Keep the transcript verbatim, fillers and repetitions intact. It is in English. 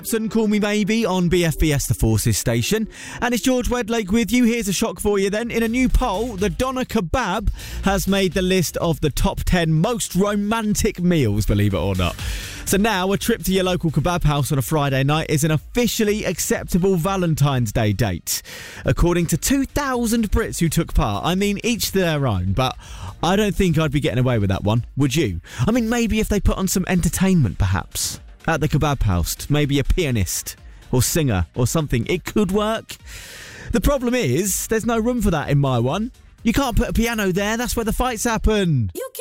Call Me Maybe on B F B S The Forces station. And it's George Wedlake with you. Here's a shock for you then. In a new poll, the Doner Kebab has made the list of the top ten most romantic meals, believe it or not. So now a trip to your local kebab house on a Friday night is an officially acceptable Valentine's Day date. According to two thousand Brits who took part. I mean, each their own, but I don't think I'd be getting away with that one, would you? I mean, maybe if they put on some entertainment, perhaps. At the kebab house, maybe a pianist or singer or something. It could work. The problem is, there's no room for that in my one. You can't put a piano there. That's where the fights happen. You